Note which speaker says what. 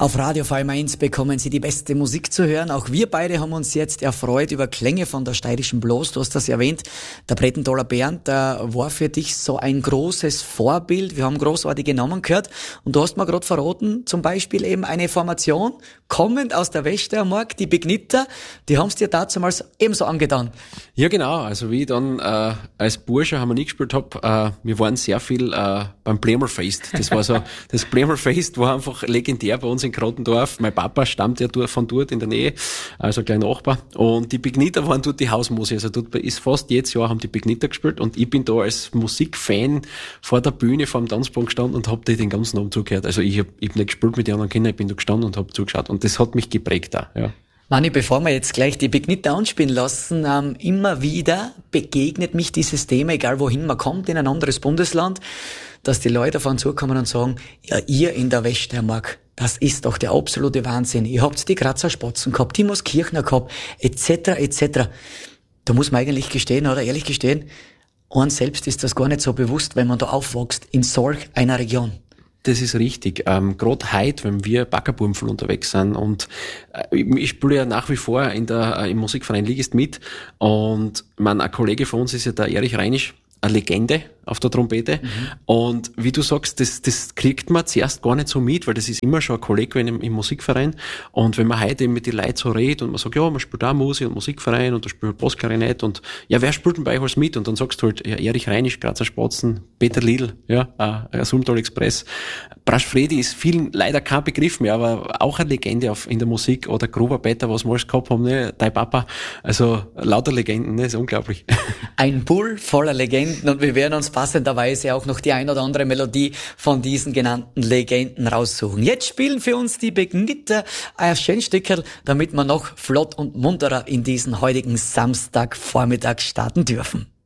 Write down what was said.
Speaker 1: Auf Radio VMA1 bekommen Sie die beste Musik zu hören. Auch wir beide haben uns jetzt erfreut über Klänge von der steirischen Blos. Du hast das erwähnt. Der Bretentaler Bernd, der war für dich so ein großes Vorbild. Wir haben großartige Namen gehört. Und du hast mir gerade verraten, zum Beispiel eben eine Formation, kommend aus der Westermark, die Begnitter, die haben es dir damals ebenso angetan.
Speaker 2: Ja, genau. Also wie ich dann als Bursche Harmonie gespielt habe, wir waren sehr viel beim Blämerfest. Das war so, das Blämerfest war einfach legendär bei uns in Krottendorf. Mein Papa stammt ja von dort in der Nähe, also gleich Nachbar. Und die Begnitter waren dort die Hausmusik. Also dort ist fast jedes Jahr haben die Begnitter gespielt und ich bin da als Musikfan vor der Bühne, vor dem Tanzboden gestanden und habe den ganzen Abend zugehört. Also ich hab nicht gespielt mit den anderen Kindern, ich bin da gestanden und habe zugeschaut. Und das hat mich geprägt da, ja.
Speaker 1: Manni, bevor wir jetzt gleich die Begnitter anspielen lassen, immer wieder begegnet mich dieses Thema, egal wohin man kommt, in ein anderes Bundesland, dass die Leute auf einen zukommen und sagen, ja, ihr in der Westermark, das ist doch der absolute Wahnsinn. Ihr habt die Grazer Spatzen gehabt, die Mooskirchner gehabt, etc., etc. Da muss man eigentlich gestehen, oder ehrlich gestehen, uns selbst ist das gar nicht so bewusst, wenn man da aufwächst in solch einer Region.
Speaker 2: Das ist richtig. Gerade heute, wenn wir Backerburmfel unterwegs sind und ich spiele ja nach wie vor im Musikverein Ligist mit und ein Kollege von uns ist ja der Erich Reinisch, eine Legende auf der Trompete. Und wie du sagst, das kriegt man zuerst gar nicht so mit, weil das ist immer schon ein Kollege im Musikverein. Und wenn man heute mit den Leuten so redet und man sagt, ja, man spielt auch Musik und Musikverein und da spielt Bassklarinett und ja, wer spielt denn bei euch alles mit? Und dann sagst du halt, ja, Erich Reinisch, Grazer Spatzen, Peter Lidl, ja, Sulmtal Express. Brasch Fredi ist vielen leider kein Begriff mehr, aber auch eine Legende in der Musik oder Gruber Peter, was wir alles gehabt haben, ne, dein Papa. Also lauter Legenden, ne, ist unglaublich.
Speaker 1: Ein Pool voller Legenden und wir werden uns passenderweise auch noch die ein oder andere Melodie von diesen genannten Legenden raussuchen. Jetzt spielen für uns die Begnitter ein schönes Stückerl, damit wir noch flott und munterer in diesen heutigen Samstagvormittag starten dürfen.